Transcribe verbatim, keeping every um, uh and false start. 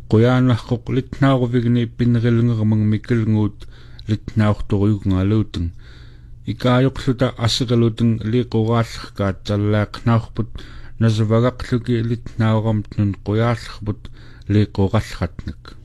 quyaanarquq litnaaruvigni pinnerilngermang mikkelnguut litnaortoruyugngaluuteng ikaajoqluta asseqaluteng liiquraallерkaat tallaaqnaarput nasavagaqluki litnaaramtnun quyaallerput liiqurallratnak